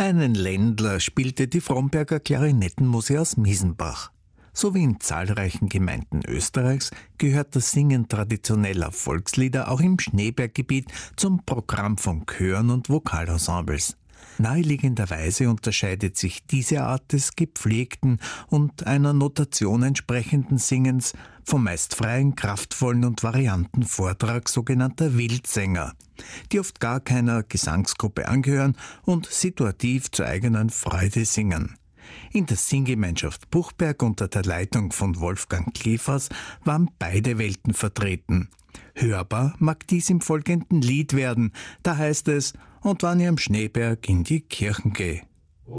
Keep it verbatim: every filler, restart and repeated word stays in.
Kleinen Ländler spielte die Fromberger Klarinettenmusik aus Miesenbach. So wie in zahlreichen Gemeinden Österreichs gehört das Singen traditioneller Volkslieder auch im Schneeberggebiet zum Programm von Chören und Vokalensembles. Naheliegenderweise unterscheidet sich diese Art des gepflegten und einer Notation entsprechenden Singens vom meist freien, kraftvollen und varianten Vortrag sogenannter Wildsänger, die oft gar keiner Gesangsgruppe angehören und situativ zur eigenen Freude singen. In der Singgemeinschaft Buchberg unter der Leitung von Wolfgang Klefers waren beide Welten vertreten. Hörbar mag dies im folgenden Lied werden, da heißt es: Und wann ich am Schneeberg in die Kirchen geh.